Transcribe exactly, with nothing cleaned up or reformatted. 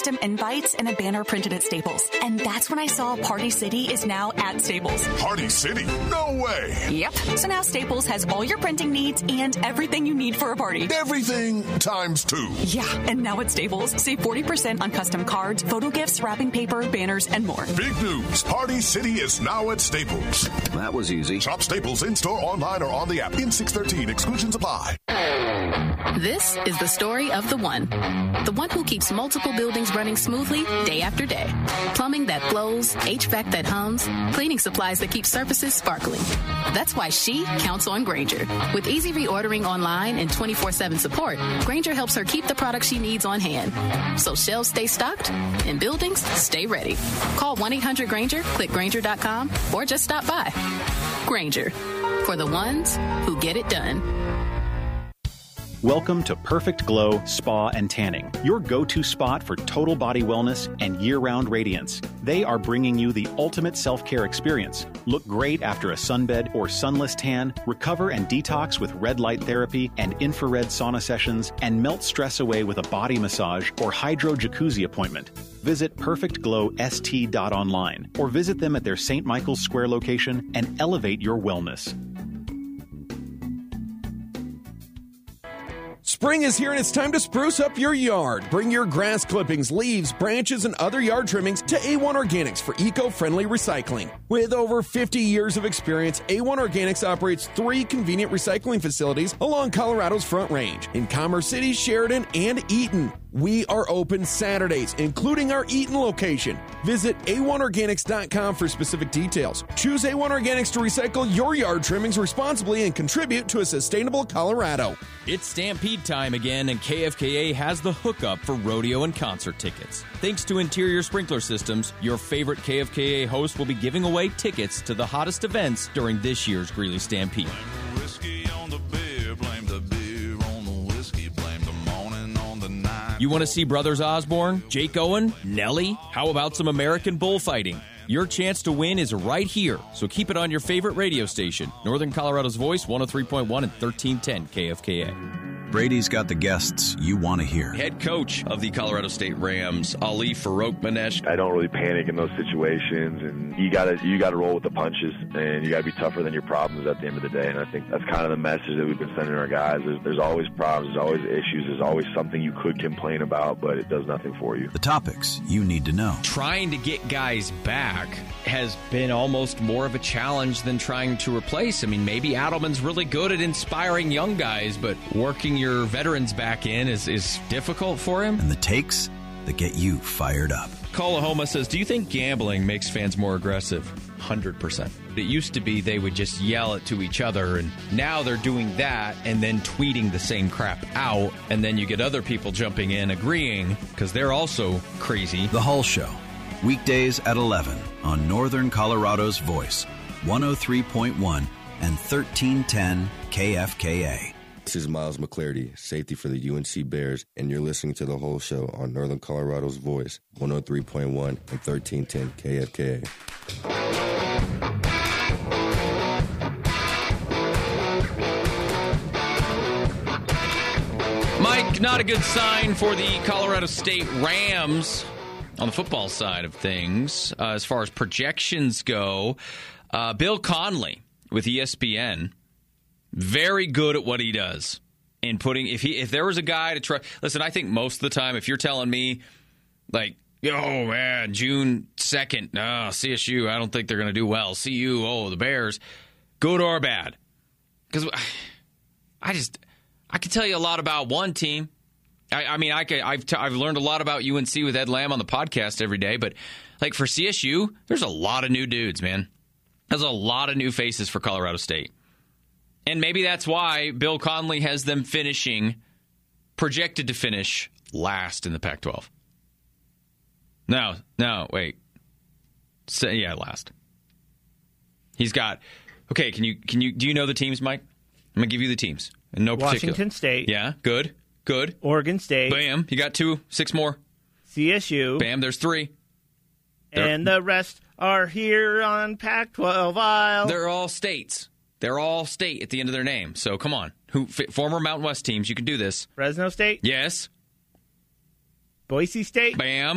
custom invites and a banner printed at Staples. And that's when I saw Party City is now at Staples. Party City? No way! Yep. So now Staples has all your printing needs and everything you need for a party. Everything times two. Yeah, and now at Staples, save forty percent on custom cards, photo gifts, wrapping paper, banners, and more. Big news. Party City is now at Staples. That was easy. Shop Staples in-store, online, or on the app. In six thirteen. Exclusions apply. This is the story of the one. The one who keeps multiple buildings running smoothly day after day. Plumbing that flows, H V A C that hums, cleaning supplies that keep surfaces sparkling. That's why she counts on Grainger. With easy reordering online and twenty-four seven support, Grainger helps her keep the products she needs on hand. So shelves stay stocked and buildings stay ready. Call one eight hundred Grainger, click Grainger dot com, or just stop by. Grainger, for the ones who get it done. Welcome to Perfect Glow Spa and Tanning, your go-to spot for total body wellness and year-round radiance. They are bringing you the ultimate self-care experience. Look great after a sunbed or sunless tan, recover and detox with red light therapy and infrared sauna sessions, and melt stress away with a body massage or hydro jacuzzi appointment. Visit perfect glow s t dot online or visit them at their Saint Michael's Square location and elevate your wellness. Spring is here and it's time to spruce up your yard. Bring your grass clippings, leaves, branches, and other yard trimmings to A one Organics for eco-friendly recycling. With over fifty years of experience, A one Organics operates three convenient recycling facilities along Colorado's Front Range in Commerce City, Sheridan, and Eaton. We are open Saturdays, including our Eaton location. Visit A one organics dot com for specific details. Choose A one Organics to recycle your yard trimmings responsibly and contribute to a sustainable Colorado. It's Stampede time again, and K F K A has the hookup for rodeo and concert tickets. Thanks to Interior Sprinkler Systems, your favorite K F K A host will be giving away tickets to the hottest events during this year's Greeley Stampede. You want to see Brothers Osborne, Jake Owen, Nelly? How about some American bullfighting? Your chance to win is right here, so keep it on your favorite radio station. Northern Colorado's Voice, one oh three point one and thirteen ten K F K A. Brady's got the guests you want to hear. Head coach of the Colorado State Rams, Ali Farouk-Manesh. I don't really panic in those situations, and you gotta you gotta roll with the punches, and you gotta be tougher than your problems at the end of the day. And I think that's kind of the message that we've been sending our guys. There's, there's always problems, there's always issues, there's always something you could complain about, but it does nothing for you. The topics you need to know. Trying to get guys back has been almost more of a challenge than trying to replace. I mean, maybe Adelman's really good at inspiring young guys, but working your veterans back in is, is difficult for him. And the takes that get you fired up. Kalahoma says, do you think gambling makes fans more aggressive? one hundred percent. It used to be they would just yell it to each other, and now they're doing that and then tweeting the same crap out, and then you get other people jumping in agreeing because they're also crazy. The Hull Show, weekdays at eleven on Northern Colorado's Voice, one oh three point one and thirteen ten K F K A. This is Miles McClarty, safety for the U N C Bears, and you're listening to The Whole Show on Northern Colorado's Voice, one oh three point one and thirteen ten K F K A. Mike, not a good sign for the Colorado State Rams on the football side of things. Uh, as far as projections go, uh, Bill Conley with E S P N, very good at what he does. In putting, if he, if there was a guy to try, listen, I think most of the time, if you're telling me, like, oh man, June second, oh, C S U, I don't think they're going to do well. C U, oh, the Bears, good or bad? Because I just, I can tell you a lot about one team. I, I mean, I can, I've t- I've learned a lot about U N C with Ed Lamb on the podcast every day, but like for C S U, there's a lot of new dudes, man. There's a lot of new faces for Colorado State. And maybe that's why Bill Conley has them finishing, projected to finish last in the Pac twelve. No, no, wait. So, yeah, last. He's got, okay, can you, can you, do you know the teams, Mike? I'm going to give you the teams. In no particular. Washington State. Yeah, good, good. Oregon State. Bam, you got two, six more. C S U. Bam, there's three. And they're, the rest are here on Pac twelve aisle. They're all states. They're all state at the end of their name. So come on. Who f- former Mountain West teams, you can do this. Fresno State? Yes. Boise State? Bam.